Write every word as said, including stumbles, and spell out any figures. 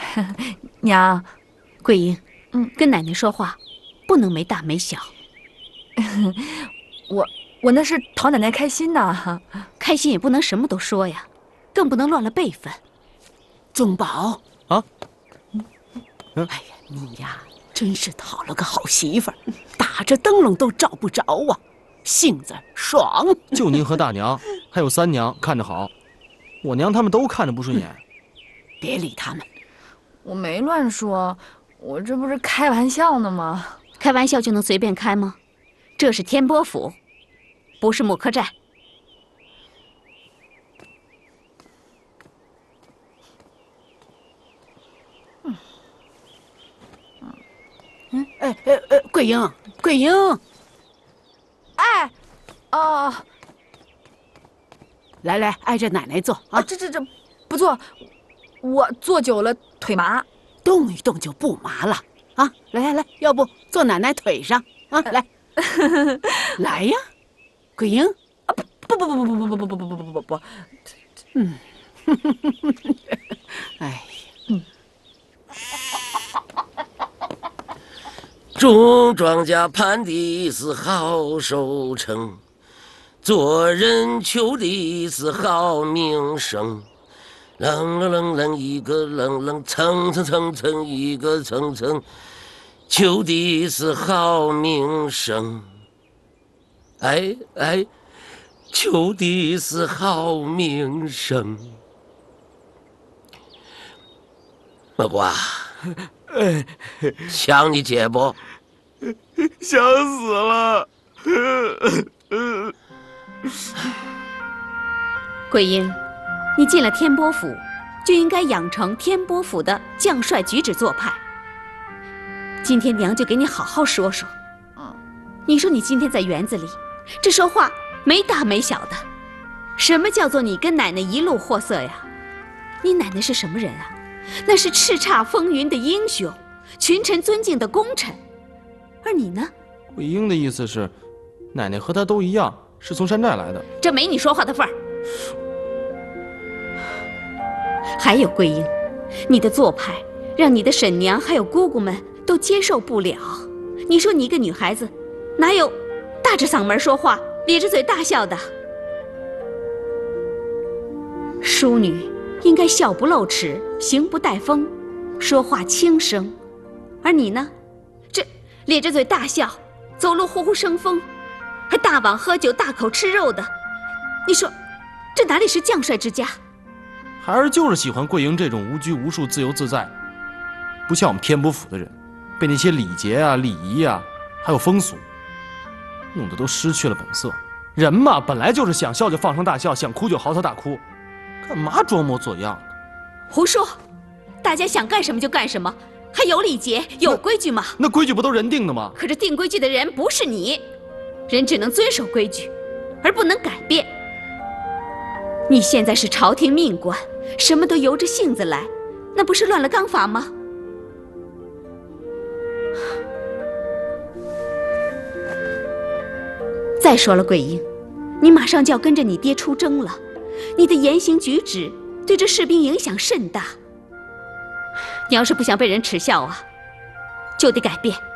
娘， 桂英， 嗯， 跟奶奶说话不能没大没小。 我我那是讨奶奶开心呐， 开心也不能什么都说呀，更不能乱了辈分。 宗宝啊， 嗯，哎呀，你呀，真是讨了个好媳妇儿，打着灯笼都找不着啊，性子爽。 就您和大娘，还有三娘看着好，我娘他们都看着不顺眼。 别理他们， 我没乱说，我这不是开玩笑呢吗？ 开玩笑就能随便开吗？这是天波府，不是木柯寨。 嗯嗯，哎哎哎，桂英，桂英， 哎，哦， 来来，挨着奶奶坐啊！ 这这这，不坐，我坐久了腿麻， 动一动就不麻了啊！来来来，要不坐奶奶腿上啊？来，来呀，桂英啊不不不不不不不不不不不不不不， 嗯，哎呀，嗯。 种庄稼盼的是好收成，做人求的是好名声。楞楞楞楞一个楞楞，蹭蹭蹭蹭一个蹭蹭，求的是好名声。哎哎，求的是好名声。莫瓜， 哎， 想你姐不？ 想死了。 桂英，你进了天波府，就应该养成天波府的将帅举止做派。今天娘就给你好好说说。 嗯， 你说你今天在园子里，这说话没大没小的，什么叫做你跟奶奶一路货色呀？你奶奶是什么人啊？那是叱咤风云的英雄，群臣尊敬的功臣。而你呢？ 桂英的意思是，奶奶和她都一样，是从山寨来的。 这没你说话的份儿。还有桂英，你的做派让你的婶娘还有姑姑们都接受不了。你说你一个女孩子，哪有大着嗓门说话，咧着嘴大笑的？淑女应该笑不露齿，行不带风，说话轻声。而你呢，这咧着嘴大笑，走路呼呼生风，还大碗喝酒，大口吃肉的。你说，这哪里是将帅之家？ 孩儿就是喜欢桂英这种无拘无束、自由自在，不像我们天波府的人，被那些礼节啊、礼仪啊，还有风俗，弄得都失去了本色。人嘛，本来就是想笑就放声大笑，想哭就嚎啕大哭，干嘛装模作样的？ 胡说！大家想干什么就干什么，还有礼节、有规矩吗？ 那规矩不都人定的吗？ 可是定规矩的人不是你，人只能遵守规矩，而不能改变。你现在是朝廷命官，什么都由着性子来，那不是乱了纲法吗？再说了，桂英，你马上就要跟着你爹出征了，你的言行举止对这士兵影响甚大。你要是不想被人耻笑啊，就得改变。